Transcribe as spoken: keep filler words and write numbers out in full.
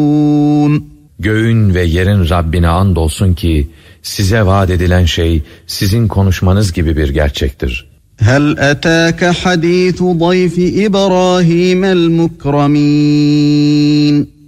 Göğün ve yerin Rabbine andolsun ki size vaat edilen şey sizin konuşmanız gibi bir gerçektir. Hel etâke hadîthu dayfi İbrahîm'el mukramin.